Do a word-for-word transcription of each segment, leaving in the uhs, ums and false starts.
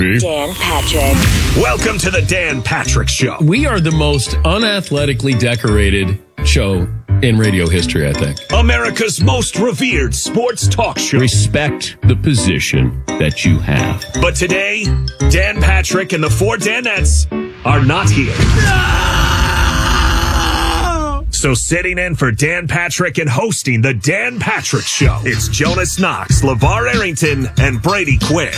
Dan Patrick. Welcome to the Dan Patrick Show. We are the most unathletically decorated show in radio history, I think. America's most revered sports talk show. Respect the position that you have. But today, Dan Patrick and the four Danettes are not here. No! So sitting in for Dan Patrick and hosting the Dan Patrick Show, it's Jonas Knox, LeVar Arrington, and Brady Quinn.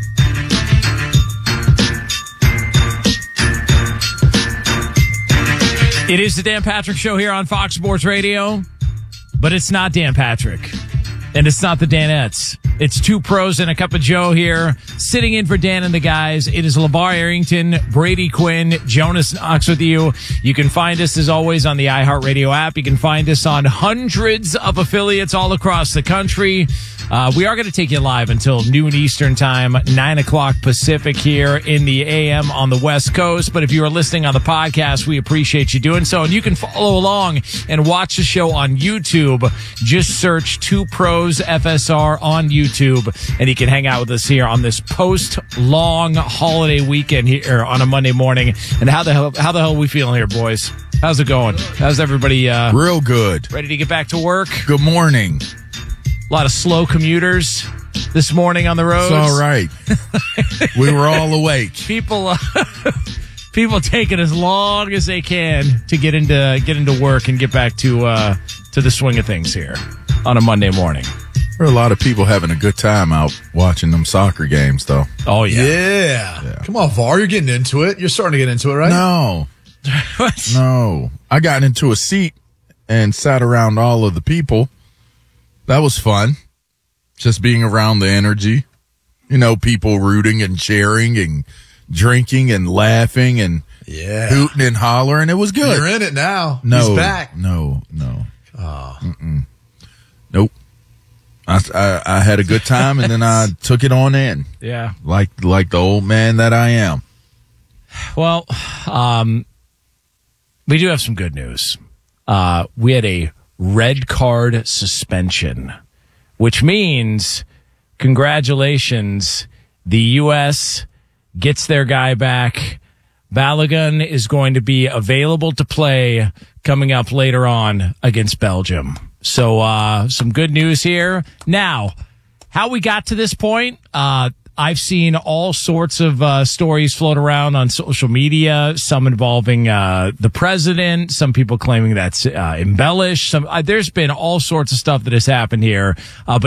It is the Dan Patrick Show here on Fox Sports Radio, but it's not Dan Patrick, and it's not the Danettes. It's two pros and a cup of Joe here, sitting in for Dan and the guys. It is LeVar Arrington, Brady Quinn, Jonas Knox with you. You can find us, as always, on the iHeartRadio app. You can find us on hundreds of affiliates all across the country. Uh, we are going to take you live until noon Eastern time, nine o'clock Pacific here in the A M on the West Coast. But if you are listening on the podcast, we appreciate you doing so. And you can follow along and watch the show on YouTube. Just search Two Pros F S R on YouTube, and you can hang out with us here on this post-long holiday weekend here on a Monday morning. And how the hell, how the hell are we feeling here, boys? How's it going? How's everybody? Uh, Real good. Ready to get back to work? Good morning. A lot of slow commuters this morning on the roads. It's all right. We were all awake. People, uh, people taking as long as they can to get into get into work and get back to uh, to the swing of things here on a Monday morning. There are a lot of people having a good time out watching them soccer games, though. Oh yeah, yeah. yeah. Come on, VAR, you're getting into it. You're starting to get into it, right? No, no. I got into a seat and sat around all of the people. That was fun. Just being around the energy. You know, people rooting and cheering and drinking and laughing and yeah. hooting and hollering. It was good. You're in it now. No, He's back. No, no. Oh. Mm-mm. Nope. I, I, I had a good time, and then I took it on in. Yeah. Like like the old man that I am. Well, um, we do have some good news. Uh, we had a red card suspension, which means congratulations, the U S gets their guy back. Balogun is going to be available to play coming up later on against Belgium. So uh, some good news here. Now, how we got to this point, uh, I've seen all sorts of uh, stories float around on social media, some involving uh, the president, some people claiming that's uh, embellished. Some uh, there's been all sorts of stuff that has happened here, uh, but